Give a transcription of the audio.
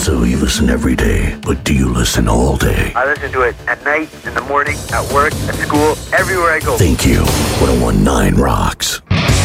So you listen every day, but do you listen all day? I listen to it at night, in the morning, at work, at school, everywhere I go. Thank you. 101.9 rocks.